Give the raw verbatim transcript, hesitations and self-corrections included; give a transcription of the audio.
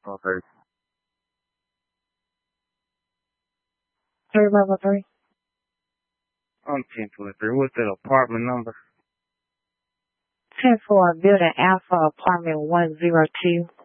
Okay. Three level three. I'm ten twenty-three. What's that apartment number? Ten four, building Alpha, apartment one zero two.